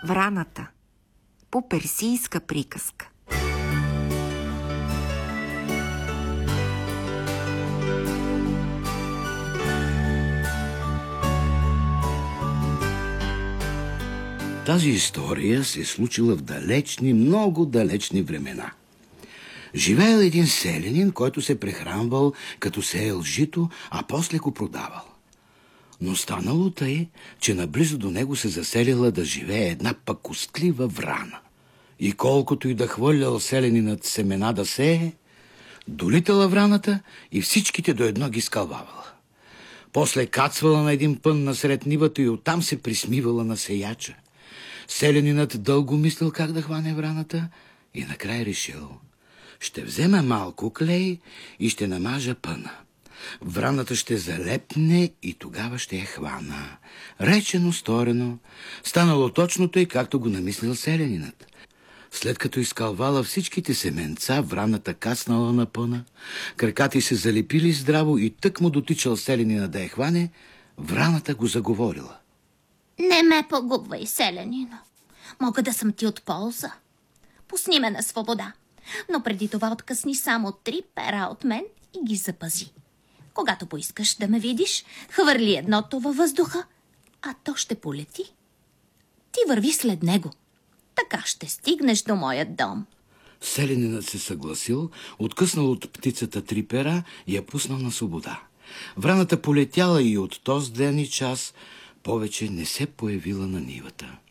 Враната по персийска приказка. Тази история се е случила в далечни, много далечни времена. Живеел един селянин, който се прехранвал, като сеял жито, а после го продавал. Но станало тъй, че наблизо до него се заселила да живее една пакостлива врана. И колкото и да хвърлял селянинът семена да сее, долитала враната и всичките до едно ги скалвавала. После кацвала на един пън насред нивата и оттам се присмивала на сеяча. Селянинът дълго мислил как да хване враната и накрая решил: ще взема малко клей и ще намажа пъна. Враната ще залепне и тогава ще я хвана. Речено, сторено. Станало точно тъй, както го намислил селянинът. След като изкалвала всичките семенца, враната кацнала на пъна, краката й се залепили здраво и тък му дотичал селянина да я хване, враната го заговорила. Не ме погубвай, селянино. Мога да съм ти от полза. Пусни ме на свобода, но преди това откъсни само 3 пера от мен и ги запази. Когато поискаш да ме видиш, хвърли едното във въздуха, а то ще полети. Ти върви след него. Така ще стигнеш до моят дом. Селянинът се съгласил, откъснал от птицата 3 пера и я пуснал на свобода. Враната полетяла и от този ден и час повече не се появила на нивата.